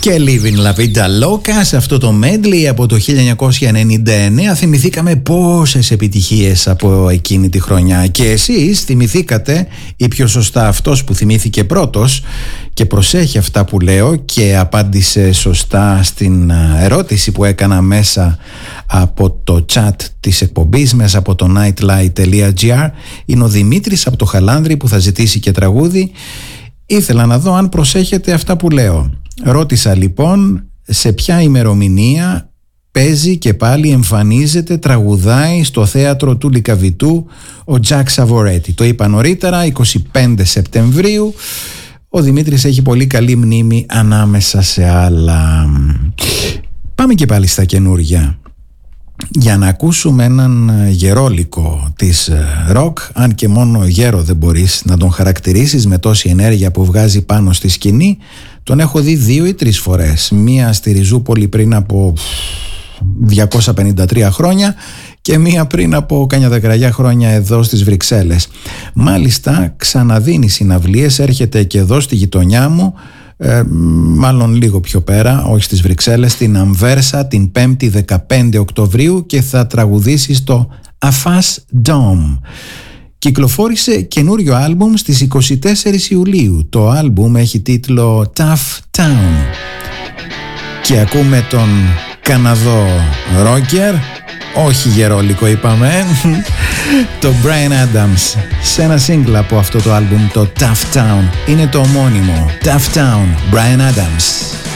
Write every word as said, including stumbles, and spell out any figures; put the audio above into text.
Και Living La Vida Loca, σε αυτό το medley από το χίλια εννιακόσια ενενήντα εννέα, θυμηθήκαμε πόσες επιτυχίες από εκείνη τη χρονιά. Και εσείς θυμηθήκατε, ή πιο σωστά αυτός που θυμήθηκε πρώτος και προσέχει αυτά που λέω και απάντησε σωστά στην ερώτηση που έκανα μέσα από το chat της εκπομπής, μέσα από το nightlight τελεία gr, είναι ο Δημήτρης από το Χαλάνδρι, που θα ζητήσει και τραγούδι. Ήθελα να δω αν προσέχετε αυτά που λέω. Ρώτησα λοιπόν σε ποια ημερομηνία παίζει και πάλι εμφανίζεται, τραγουδάει στο θέατρο του Λυκαβητού ο Τζακ Σαβορέτη. Το είπα νωρίτερα, είκοσι πέντε Σεπτεμβρίου. Ο Δημήτρης έχει πολύ καλή μνήμη ανάμεσα σε άλλα. Πάμε και πάλι στα καινούρια για να ακούσουμε έναν γερόλικο της ροκ, αν και μόνο γέρο δεν μπορείς να τον χαρακτηρίσεις με τόση ενέργεια που βγάζει πάνω στη σκηνή. Τον έχω δει δύο ή τρεις φορές, μία στη Ριζούπολη πριν από διακόσια πενήντα τρία χρόνια και μία πριν από κανιά δεκαριά χρόνια εδώ στις Βρυξέλλες. Μάλιστα ξαναδίνει συναυλίες, έρχεται και εδώ στη γειτονιά μου, Ε, μάλλον λίγο πιο πέρα, όχι στις Βρυξέλλες, στην Αμβέρσα την πέμπτη δεκαπέντε Οκτωβρίου, και θα τραγουδήσει στο Αφάς Dome. Κυκλοφόρησε καινούριο άλμπουμ στις είκοσι τέσσερις Ιουλίου. Το άλμπουμ έχει τίτλο Tough Town και ακούμε τον Καναδό ρόκερ, όχι γερόλικο είπαμε, το Bryan Adams, σε ένα σύγκλα από αυτό το άλμπουμ, το Tough Town. Είναι το ομώνυμο Tough Town, Bryan Adams.